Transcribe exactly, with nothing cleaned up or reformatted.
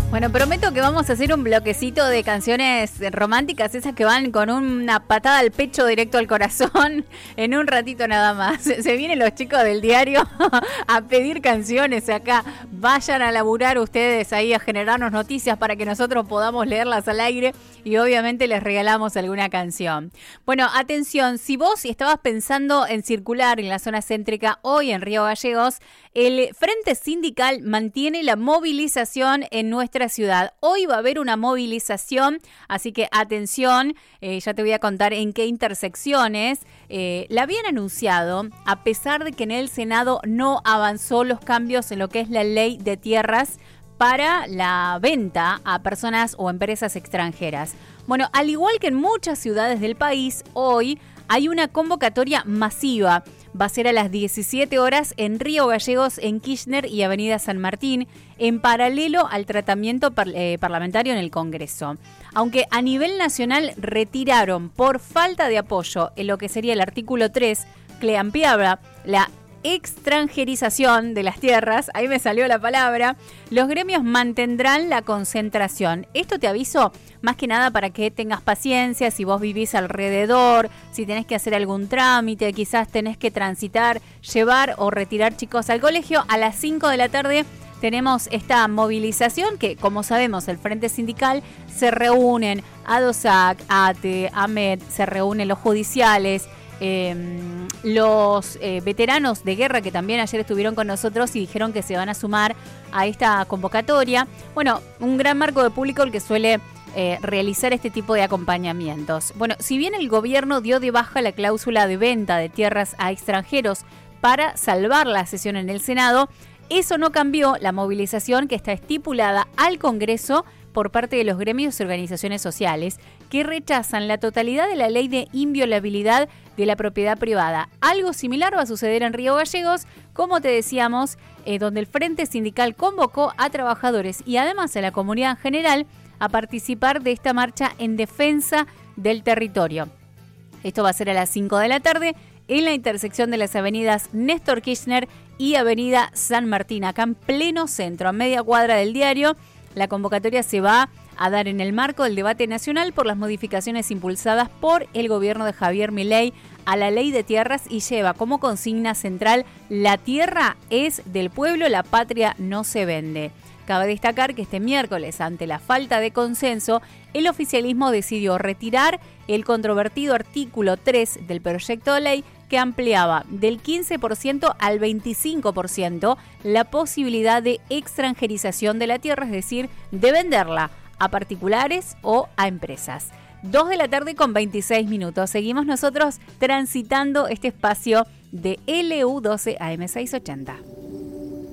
Bueno, prometo que vamos a hacer un bloquecito de canciones románticas, esas que van con una patada al pecho directo al corazón, en un ratito nada más. Se vienen los chicos del diario a pedir canciones acá. Vayan a laburar ustedes ahí a generarnos noticias para que nosotros podamos leerlas al aire y obviamente les regalamos alguna canción. Bueno, atención, si vos estabas pensando en circular en la zona céntrica hoy en Río Gallegos, el Frente Sindical mantiene la movilización en nuestra ciudad. Hoy va a haber una movilización, así que atención, eh, ya te voy a contar en qué intersecciones. Eh, la habían anunciado, a pesar de que en el Senado no avanzó los cambios en lo que es la ley de tierras para la venta a personas o empresas extranjeras. Bueno, al igual que en muchas ciudades del país, hoy hay una convocatoria masiva. Va a ser a las diecisiete horas en Río Gallegos, en Kirchner y Avenida San Martín, en paralelo al tratamiento par- eh, parlamentario en el Congreso. Aunque a nivel nacional retiraron por falta de apoyo en lo que sería el artículo tres, que ampliaba la extranjerización de las tierras, ahí me salió la palabra, los gremios mantendrán la concentración. Esto te aviso más que nada para que tengas paciencia, si vos vivís alrededor, si tenés que hacer algún trámite, quizás tenés que transitar, llevar o retirar chicos al colegio. A las cinco de la tarde tenemos esta movilización que, como sabemos, el Frente Sindical se reúnen ADOSAC, ATE, AMET, se reúnen los judiciales, Eh, los eh, veteranos de guerra que también ayer estuvieron con nosotros y dijeron que se van a sumar a esta convocatoria. Bueno, un gran marco de público el que suele eh, realizar este tipo de acompañamientos. Bueno, si bien el gobierno dio de baja la cláusula de venta de tierras a extranjeros para salvar la sesión en el Senado, eso no cambió la movilización que está estipulada al Congreso por parte de los gremios y organizaciones sociales que rechazan la totalidad de la ley de inviolabilidad de la propiedad privada. Algo similar va a suceder en Río Gallegos, como te decíamos, eh, donde el Frente Sindical convocó a trabajadores y además a la comunidad en general a participar de esta marcha en defensa del territorio. Esto va a ser a las cinco de la tarde en la intersección de las avenidas Néstor Kirchner y Avenida San Martín, acá en pleno centro, a media cuadra del diario. La convocatoria se va a dar en el marco del debate nacional por las modificaciones impulsadas por el gobierno de Javier Milei a la ley de tierras y lleva como consigna central: la tierra es del pueblo, la patria no se vende. Cabe destacar que este miércoles, ante la falta de consenso, el oficialismo decidió retirar el controvertido artículo tres del proyecto de ley que ampliaba del quince por ciento al veinticinco por ciento la posibilidad de extranjerización de la tierra, es decir, de venderla a particulares o a empresas. dos de la tarde con veintiséis minutos. Seguimos nosotros transitando este espacio de L U doce A M seiscientos ochenta.